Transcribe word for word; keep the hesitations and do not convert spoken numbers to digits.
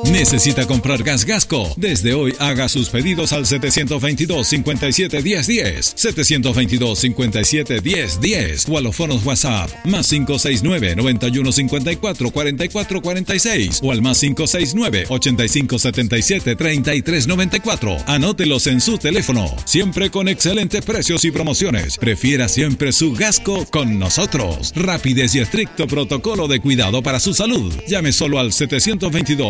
¿Necesita comprar gas Gasco? Desde hoy haga sus pedidos al setecientos veintidós, cincuenta y siete, diez, diez. setecientos veintidós, cincuenta y siete, diez, diez. O a los fonos WhatsApp. Más cinco seis nueve, noventa y uno cincuenta y cuatro, cuarenta y cuatro cuarenta y seis. O al más cinco seis nueve, ochenta y cinco setenta y siete, treinta y tres noventa y cuatro. Anótelos en su teléfono. Siempre con excelentes precios y promociones. Prefiera siempre su Gasco con nosotros. Rapidez y estricto protocolo de cuidado para su salud. Llame solo al setecientos veintidós,